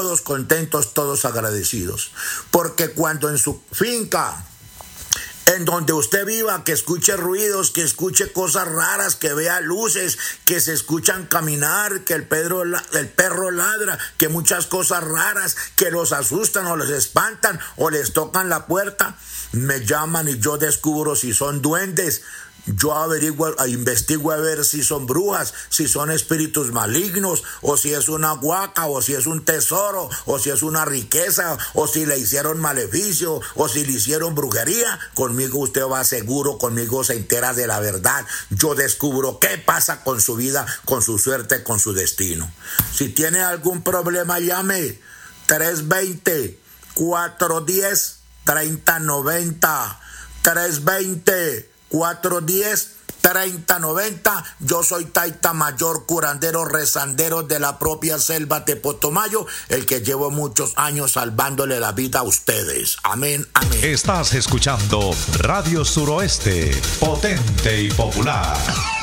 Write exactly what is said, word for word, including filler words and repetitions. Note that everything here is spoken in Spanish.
todos contentos, todos agradecidos. Porque cuando en su finca, en donde usted viva, que escuche ruidos, que escuche cosas raras, que vea luces, que se escuchan caminar, que el, pedro, el perro ladra, que muchas cosas raras que los asustan o les espantan o les tocan la puerta, me llaman y yo descubro si son duendes. Yo averiguo, investigo a ver si son brujas, si son espíritus malignos, o si es una huaca, o si es un tesoro, o si es una riqueza, o si le hicieron maleficio, o si le hicieron brujería. Conmigo usted va seguro, conmigo se entera de la verdad. Yo descubro qué pasa con su vida, con su suerte, con su destino. Si tiene algún problema, llame tres veinte, cuatro diez, treinta noventa, tres veinte, cuatro diez, treinta noventa. Yo soy Taita Mayor, curandero, rezandero de la propia selva de Potomayo, el que llevo muchos años salvándole la vida a ustedes. Amén, amén. Estás escuchando Radio Suroeste, potente y popular.